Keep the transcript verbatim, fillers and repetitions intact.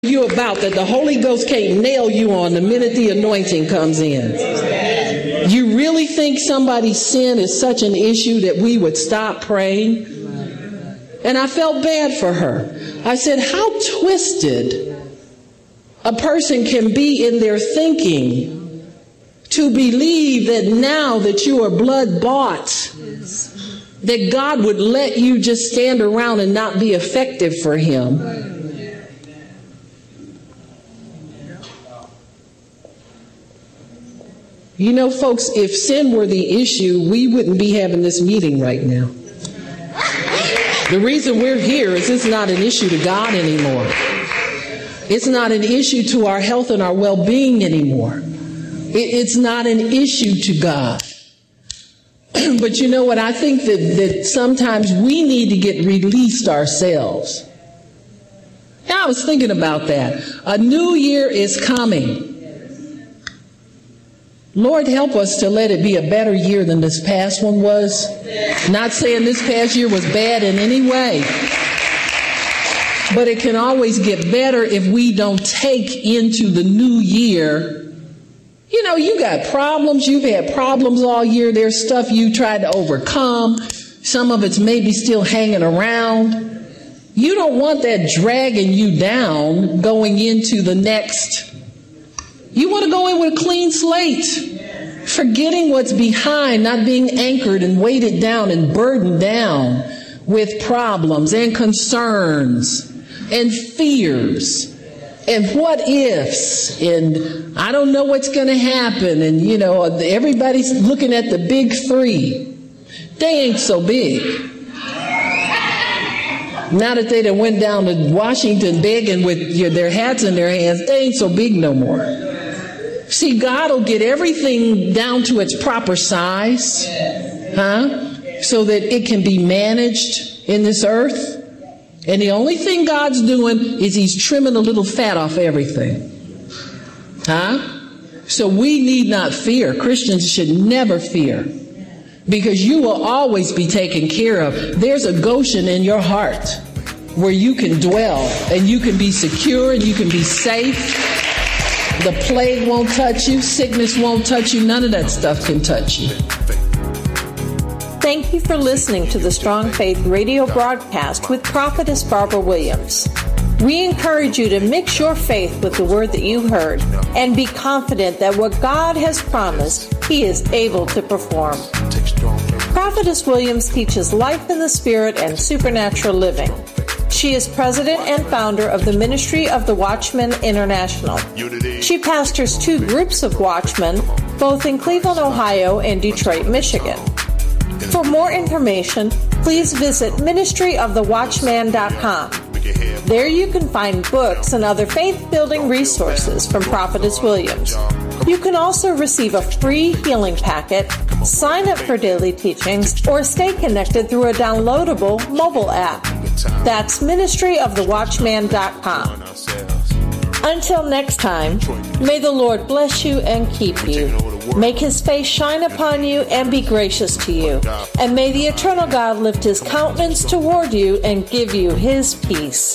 you about that the Holy Ghost can't nail you on the minute the anointing comes in. You really think somebody's sin is such an issue that we would stop praying? And I felt bad for her. I said, how twisted a person can be in their thinking to believe that now that you are blood bought, that God would let you just stand around and not be effective for him. You know, folks, if sin were the issue, we wouldn't be having this meeting right now. The reason we're here is it's not an issue to God anymore. It's not an issue to our health and our well-being anymore. It, it's not an issue to God. But you know what? I think that, that sometimes we need to get released ourselves. Now, I was thinking about that. A new year is coming. Lord, help us to let it be a better year than this past one was. Not saying this past year was bad in any way. But it can always get better if we don't take into the new year. You know, you got problems. You've had problems all year. There's stuff you tried to overcome. Some of it's maybe still hanging around. You don't want that dragging you down going into the next. You want to go in with a clean slate, forgetting what's behind, not being anchored and weighted down and burdened down with problems and concerns and fears and what ifs and I don't know what's going to happen. And, you know, everybody's looking at the big three. They ain't so big. Now that they done went down to Washington begging with their hats in their hands, they ain't so big no more. See, God will get everything down to its proper size, huh? So that it can be managed in this earth. And the only thing God's doing is he's trimming a little fat off everything. Huh? So we need not fear. Christians should never fear. Because you will always be taken care of. There's a Goshen in your heart where you can dwell and you can be secure and you can be safe. The plague won't touch you. Sickness won't touch you. None of that stuff can touch you. Thank you for listening to the Strong Faith radio broadcast with Prophetess Barbara Williams. We encourage you to mix your faith with the word that you heard and be confident that what God has promised, he is able to perform. Prophetess Williams teaches life in the spirit and supernatural living. She is president and founder of the Ministry of the Watchman International. She pastors two groups of watchmen, both in Cleveland, Ohio and Detroit, Michigan. For more information, please visit ministry of the watchman dot com. There you can find books and other faith-building resources from Prophetess Williams. You can also receive a free healing packet, sign up for daily teachings, or stay connected through a downloadable mobile app. That's ministry of the watchman dot com. Until next time, may the Lord bless you and keep you. Make his face shine upon you and be gracious to you. And may the eternal God lift his countenance toward you and give you his peace.